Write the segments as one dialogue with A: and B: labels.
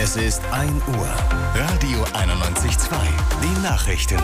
A: Es ist 1 Uhr. Radio 91.2. Die Nachrichten.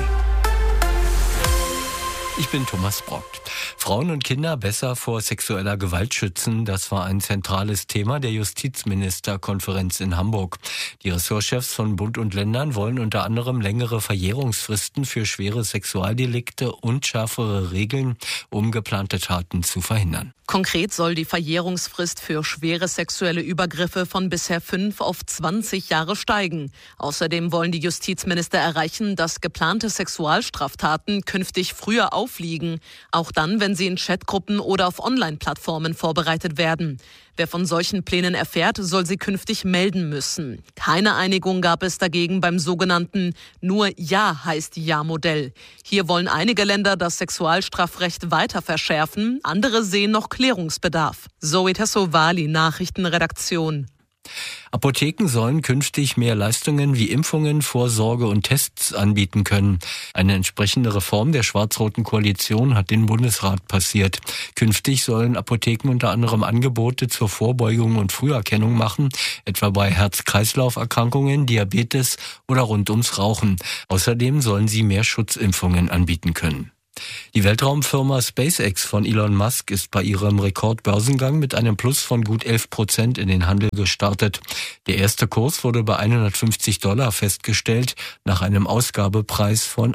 B: Ich bin Thomas Brockt. Frauen und Kinder besser vor sexueller Gewalt schützen, das war ein zentrales Thema der Justizministerkonferenz in Hamburg. Die Ressortchefs von Bund und Ländern wollen unter anderem längere Verjährungsfristen für schwere Sexualdelikte und schärfere Regeln, um geplante Taten zu verhindern.
C: Konkret soll die Verjährungsfrist für schwere sexuelle Übergriffe von bisher 5 auf 20 Jahre steigen. Außerdem wollen die Justizminister erreichen, dass geplante Sexualstraftaten künftig früher aufliegen, auch dann, wenn sie in Chatgruppen oder auf Online-Plattformen vorbereitet werden. Wer von solchen Plänen erfährt, soll sie künftig melden müssen. Keine Einigung gab es dagegen beim sogenannten Nur Ja heißt Ja-Modell. Hier wollen einige Länder das Sexualstrafrecht weiter verschärfen, andere sehen noch Klärungsbedarf. Zoe Tassovali, Nachrichtenredaktion.
B: Apotheken sollen künftig mehr Leistungen wie Impfungen, Vorsorge und Tests anbieten können. Eine entsprechende Reform der schwarz-roten Koalition hat den Bundesrat passiert. Künftig sollen Apotheken unter anderem Angebote zur Vorbeugung und Früherkennung machen, etwa bei Herz-Kreislauf-Erkrankungen, Diabetes oder rund ums Rauchen. Außerdem sollen sie mehr Schutzimpfungen anbieten können. Die Weltraumfirma SpaceX von Elon Musk ist bei ihrem Rekordbörsengang mit einem Plus von gut 11% in den Handel gestartet. Der erste Kurs wurde bei $150 festgestellt, nach einem Ausgabepreis von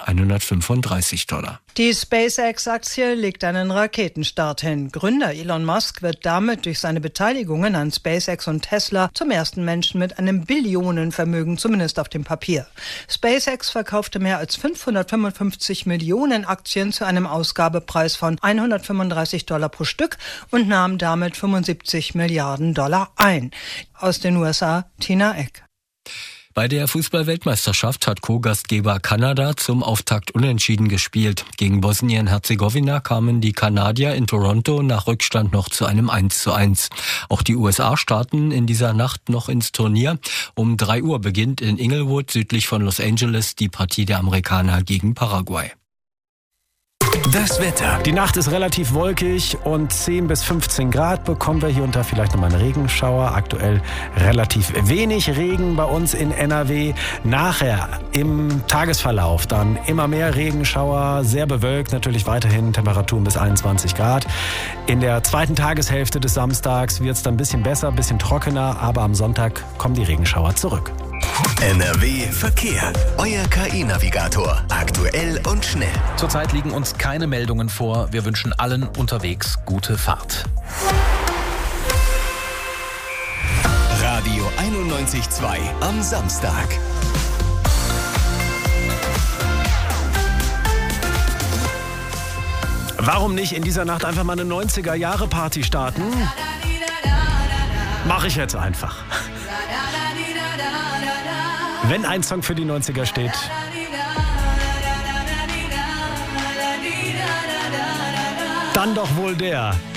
B: $135.
D: Die SpaceX-Aktie legt einen Raketenstart hin. Gründer Elon Musk wird damit durch seine Beteiligungen an SpaceX und Tesla zum ersten Menschen mit einem Billionenvermögen, zumindest auf dem Papier. SpaceX verkaufte mehr als 555 Millionen Aktien zu einem Ausgabepreis von $135 pro Stück und nahm damit $75 Milliarden ein. Aus den USA, Tina Eck.
B: Bei der Fußball-Weltmeisterschaft hat Co-Gastgeber Kanada zum Auftakt unentschieden gespielt. Gegen Bosnien-Herzegowina kamen die Kanadier in Toronto nach Rückstand noch zu einem 1:1. Auch die USA starten in dieser Nacht noch ins Turnier. Um 3 Uhr beginnt in Inglewood südlich von Los Angeles die Partie der Amerikaner gegen Paraguay.
A: Das Wetter.
E: Die Nacht ist relativ wolkig und 10 bis 15 Grad bekommen wir hier und da vielleicht nochmal einen Regenschauer. Aktuell relativ wenig Regen bei uns in NRW. Nachher im Tagesverlauf dann immer mehr Regenschauer, sehr bewölkt, natürlich weiterhin Temperaturen bis 21 Grad. In der zweiten Tageshälfte des Samstags wird es dann ein bisschen besser, ein bisschen trockener, aber am Sonntag kommen die Regenschauer zurück.
A: NRW Verkehr. Euer KI-Navigator. Aktuell und schnell.
F: Zurzeit liegen uns keine Meldungen vor. Wir wünschen allen unterwegs gute Fahrt.
A: Radio 91.2 am Samstag.
E: Warum nicht in dieser Nacht einfach mal eine 90er-Jahre-Party starten? Mache ich jetzt einfach. Wenn ein Song für die 90er steht, dann doch wohl der.